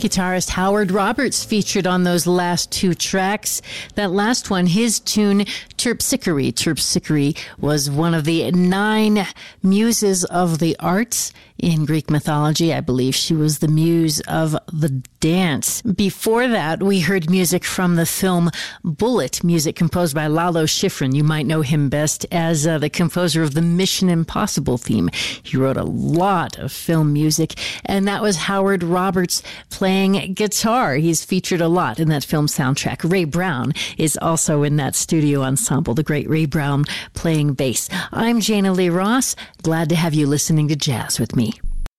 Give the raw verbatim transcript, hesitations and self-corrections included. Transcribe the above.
Guitarist Howard Roberts featured on those last two tracks. That last one, his tune, Terpsichore. Terpsichore was one of the nine muses of the arts in Greek mythology. I believe she was the muse of the dance. Before that, we heard music from the film Bullitt, music composed by Lalo Schifrin. You might know him best as uh, the composer of the Mission Impossible theme. He wrote a lot of film music, and that was Howard Roberts playing guitar. He's featured a lot in that film soundtrack. Ray Brown is also in that studio ensemble, the great Ray Brown playing bass. I'm Jana Lee Ross. Glad to have you listening to Jazz with me.